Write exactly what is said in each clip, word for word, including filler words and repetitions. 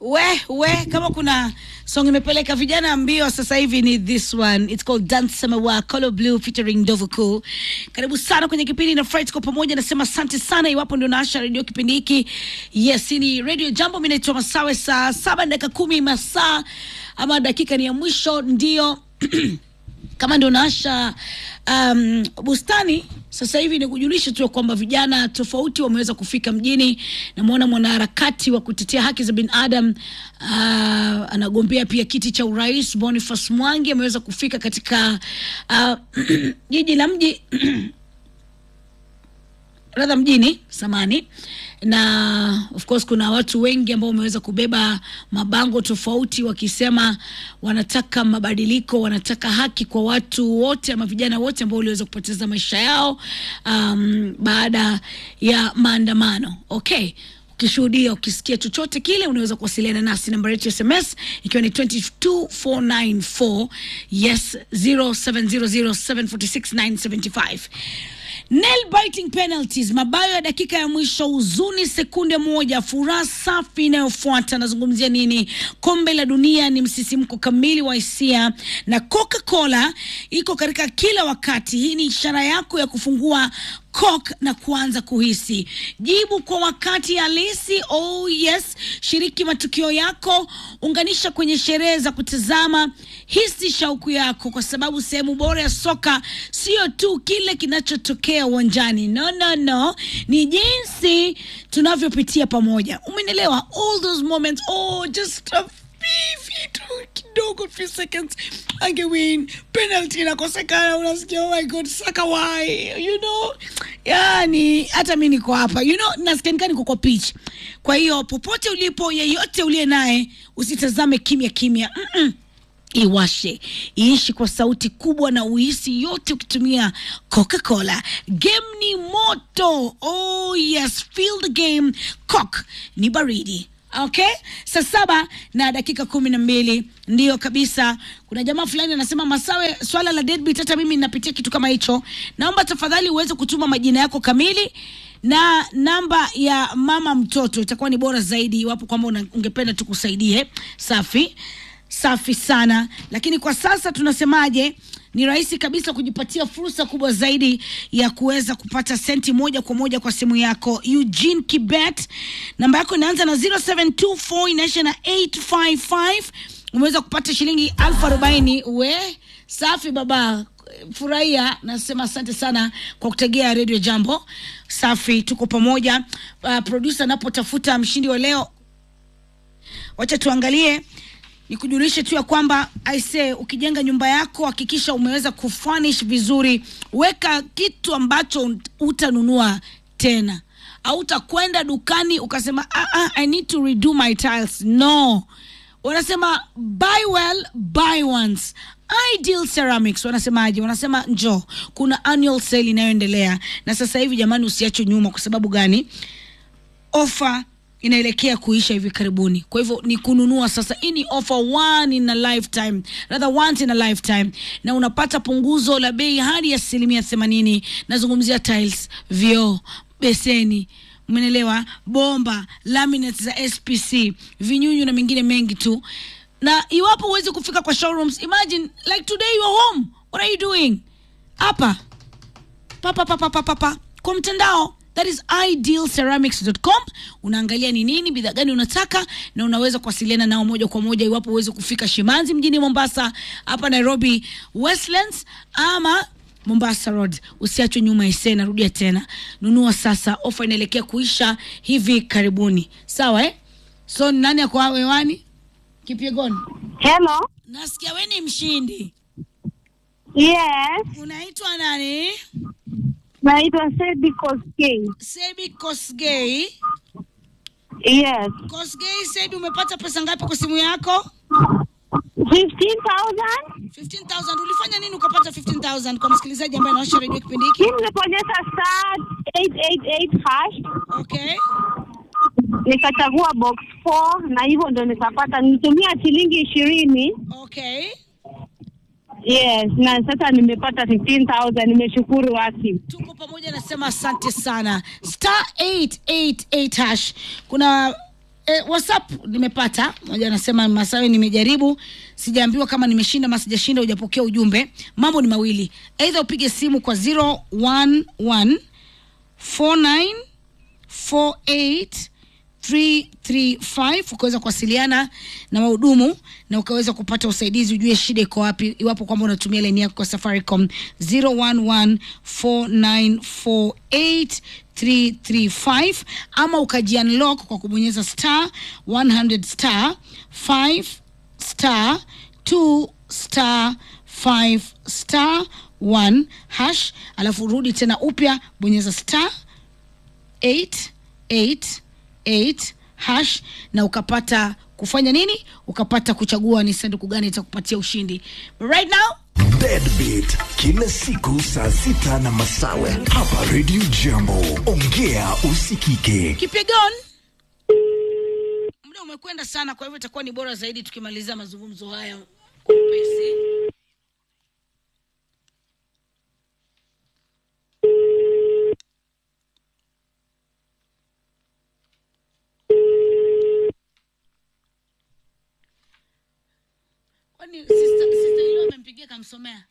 We, we, kama kuna song imepeleka vijana mbio sasa hivi ni this one. It's called Dance Samawa, Color Blue featuring Dovuku. Karibu sana kwenye kipindi na Friday kwa pamoja, nasema asante sana iwapo ndio naasha radio kipindi hiki. Yes, ni Radio Jambo, mimi naitwa Masawe, saa saba dakika kumi masaa ama dakika ni ya mwisho ndio. Kama ndio naasha um, bustani sasa hivi ni kujulisha tu kwamba vijana tofauti wameweza kufika mjini. Namuona mwanaharakati wa kutetea haki za binadamu uh, anagombea pia kiti cha urais, Boniface Mwangi ameweza kufika katika uh, jiji la mji radha mjini samani, na of course kuna watu wengi ambao wameweza kubeba mabango tofauti wakisema wanataka mabadiliko, wanataka haki kwa watu wote ama vijana wote ambao waliweza kupoteza maisha yao um, baada ya maandamano. Okay, ukishuhudia ukisikia chochote kile unaweza kuwasiliana nasi, namba yetu ya S M S ikiwa ni two two four nine four, yes zero seven zero zero seven four six nine seven five. Nail biting penalties, mabayo ya dakika ya mwisho, huzuni sekunde moja, furaha safi inayofuata. Nazungumzia nini? Kombe la dunia ni msisimko kamili wa hisia, na Coca-Cola iko katika kila wakati. Hii ni ishara yako ya kufungua Coke na kuanza kuhisi. Jibu kwa wakati halisi. Oh yes, shiriki matukio yako, unganisha kwenye sherehe za kutazama, hisi shauku yako, kwa sababu sehemu bora ya soka sio tu kile kinachotokea uwanjani. No no no, ni jinsi tunavyopitia pamoja. Umenielewa? All those moments, oh just a few kidogo, few seconds angewin, penalty inakosekana, unasikia oh my god, Saka why, you know. Yani hata mimi niko hapa, you know, nasikia nikani niko kwa pitch. Kwa hiyo popote ulipo, yeyote uliye naye, usitazame kimya kimya. Mm -mm. Iwashe, iishi kwa sauti kubwa na uhisi yote ukitumia Coca-Cola. Game ni moto. Oh yes, feel the game. Coke ni baridi. Okay, saa saba na dakika kumi na mbili. Ndiyo kabisa. Kuna jamaa fulani anasema, Masawe, swala la deadbeat hata mimi ninapitia kitu kama hicho. Naomba tafadhali uweze kutuma majina yako kamili na namba ya mama mtoto, itakuwa ni bora zaidi iwapo kwamba ungependa tukusaidie. Safi safi sana. Lakini kwa sasa tunasemaje? Ni rahisi kabisa kujipatia fursa kubwa zaidi ya kuweza kupata senti moja kwa moja kwa simu yako. Eugene Kibet, namba yako inaanza na zero seven two four, inaisha na eight five five. Umeweza kupata shilingi elfu arobaini. We safi baba, furahia. Nasema asante sana kwa kutegea Radio Jambo. Safi, tuko pamoja. Uh, producer anapotafuta mshindi wa leo, wacha tuangalie. Nikujulishe tu ya kwamba I say, ukijenga nyumba yako hakikisha umeweza kufurnish vizuri. Weka kitu ambacho utanunua tena. Au utakwenda dukani ukasema ah, ah, I need to redo my tiles. No. Wanasema buy well, buy once. Ideal Ceramics wanasemaje? Wanasema njoo, kuna annual sale inayoendelea. Na sasa hivi jamani, usiache nyuma. Kwa sababu gani? Offer inaelekea kuisha hivi karibuni. Kwa hivyo ni kununua sasa. Hii ni offer one in a lifetime, rather once in a lifetime, na unapata punguzo la bei hadi asilimia themanini. Nazungumzia tiles, vioo, beseni, umeelewa, bomba, laminates za S P C, vinyunyu na mengine mengi tu. Na iwapo uweze kufika kwa showrooms, imagine like today you are home, what are you doing? Hapa papa papa papa papa kwa mtandao, that is ideal ceramics dot com. Unaangalia ni nini, bidhaa gani unataka, na unaweza kuwasiliana nao moja kwa moja iwapo uweze kufika Shimanzi mjini Mombasa, hapa Nairobi Westlands ama Mombasa Road. Usiachwe nyuma ise, narudia tena. Nunua sasa, offer inaelekea kuisha hivi karibuni. Sawa eh? So nani yako hewani? Kipigoni. Hello. Nasikia wewe ni mshindi. Yes. Unaitwa nani? Naitwa Sebi Kosgei. Sebi Kosgei. Yes. Kosgei, Sebi, umepata pesa ngapi kwa simu yako? fifteen thousand. fifteen thousand. Ulifanya nini ukapata fifteen thousand kwa msikilizaji ambaye anaosha radio kipindi hiki? Mimi niliponyesha star eight eight eight hash. Okay. Nikachagua box four na hivyo ndo nikapata. Nitumia shilingi ishirini. Okay. Yes, na sasa nimepata fifteen thousand, nimeshukuru waki. Tuko pamoja, nasema asante sana. Star eight eight eight hash. Kuna eh, WhatsApp nimepata. Mmoja anasema Masawe, nimejaribu sijaambiwa kama nimeshinda ama sijashinda, hujapokea ujumbe. Mambo ni mawili. Either upige simu kwa zero one one four nine four eight three three five ukaweza kuwasiliana na wahudumu na ukaweza kupata usaidizi, ujue shida iko wapi, iwapo kwamba unatumia line yako kwa Safaricom. Zero one one four nine four eight three three five ama ukajiunlock kwa kubonyeza star one hundred star five star two star five star one hash, alafu rudi tena upya bonyeza star eight eight eight hash na ukapata kufanya nini, ukapata kuchagua ni sanduku gani itakupatia ushindi. But right now Deadbeat kila siku saa sita na Masawe hapa Radio Jambo, ongea usikike. Kipigon muda umekwenda sana, kwa hivyo itakuwa ni bora zaidi tukimaliza mazungumzo haya upesi. Kwani sister sister yule amempigia kamsomea.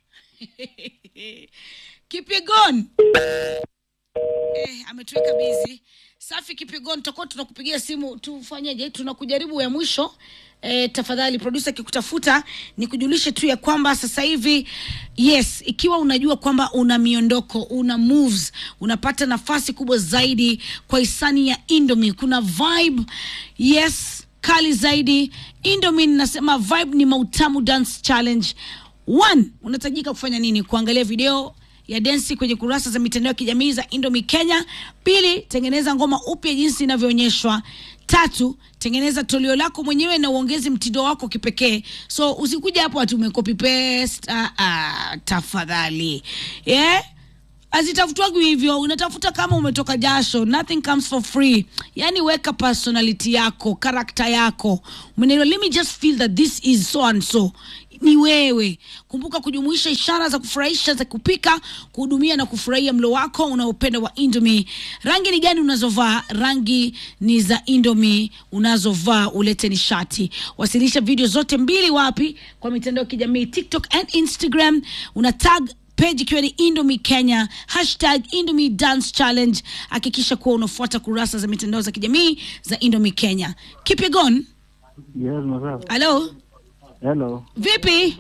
Kipigon. Eh, ametuweka busy. Safi Kipigon, tutakuwa tunakupigia simu tufanyeje? Tunakujaribu ya mwisho. Eh, tafadhali producer kikutafuta ni kujulishe tu ya kwamba sasa hivi yes, ikiwa unajua kwamba una miondoko, una moves, unapata nafasi kubwa zaidi kwa hisani ya Indomie. Kuna vibe yes kali zaidi. Indomie nasema vibe ni Mautamu Dance Challenge. One, unatajika kufanya nini? Kuangalia video ya dance kwenye kurasa za mitandao ya kijamii za Indomie Kenya. Pili, tengeneza ngoma upya jinsi inavyoonyeshwa. Tatu, tengeneza toleo lako mwenyewe na uongeze mtindo wako kipekee. So usikuja hapo atu umekopi paste. Ah, ah, tafadhali. Yeah? Azitafutwa hivyo, unatafuta kama umetoka jasho. Nothing comes for free. Yani weka personality yako, character yako. Mwenendo, let me just feel that this is so and so. Ni wewe. Kumbuka kujumuisha ishara za kufurahisha za kupika, kuhudumia na kufurahia mlo wako unaopenda wa Indomie. Rangi ni gani unazovaa? Rangi ni za Indomie unazovaa, ulete nishati. Wasilisha video zote mbili wapi? Kwa mitandao ya kijamii TikTok and Instagram. Una tag page ikiwa ni Indomie Kenya, hashtag Indomie Dance Challenge. Hakikisha kuwa unafuata kurasa za mitandao za kijamii za Indomie Kenya. Keep it going. Yes, Masawe. Hello. Hello. Vipi?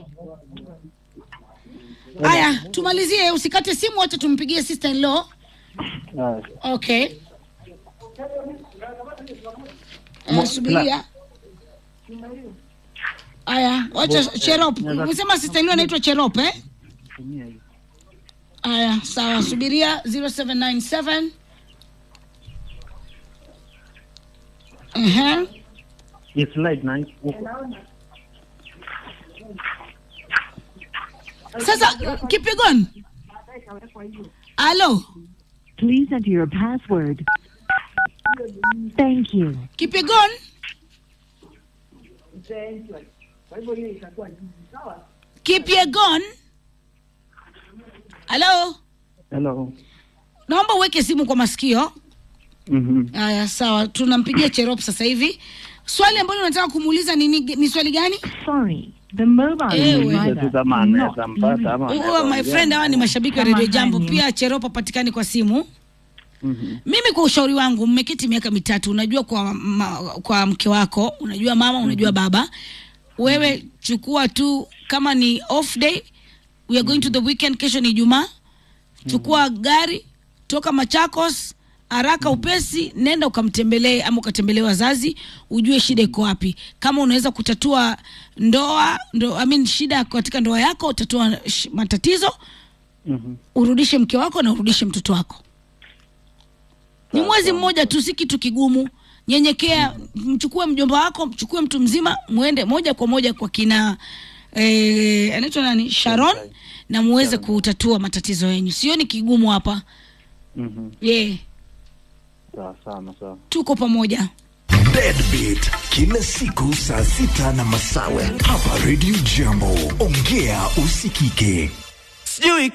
Aya, tumalizie, usikate simu, wacha tumpigie sister in law. Yes. Okay. Uh, subiria. Aya, wacha Cherop. Umesema sister in law anaitwa Cherop eh? Aya, sawa, subiria. Zero seven nine seven. Uh-huh. It's late night. Sasa Kipigon. Hello. Please enter your password. Thank you. Kipigon. Kipigon. Hello. Hello. Naomba uweke simu kwa masikio. Mhm. Aya, sawa, tunampigia Cherop sasa hivi. Swali ambalo unataka kumuuliza ni, ni swali gani? Sorry, the mobile Ewe. provider Kama not anaweza mpata ama Oh, my friend, hawa ni mashabiki wa Kama Radio Jambo. hani. Pia Cherop patikani kwa simu. Mhm. Mimi kwa ushauri wangu, mmeketi miaka mitatu, unajua kwa ma, kwa mke wako, unajua mama, unajua baba. Wewe chukua tu kama ni off day, we are going to the weekend, kesho ni Ijumaa. Chukua gari, toka Machakos, haraka upesi, nenda ukamtembelee ama ukatembelee wazazi, ujue shida iko wapi. Kama unaweza kutatua ndoa, ndo, I mean shida katika ndoa yako, utatua sh, matatizo, Mhm. urudishe mke wako na urudishe mtoto wako. Ni mwezi mmoja tu, si kitu kigumu. Nyenyekea, mchukue mjomba wako, mchukue mtu mzima, muende moja kwa moja kwa kina eh, anaitwa nani? Sharon, na muweze kutatua matatizo yenu. Sioni kigumu hapa. Mhm. Yeah. Sawa sawa sawa. Tuko pamoja. Deadbeat kila siku saa sita na Masawe hapa Radio Jambo, ongea usikike. Sijui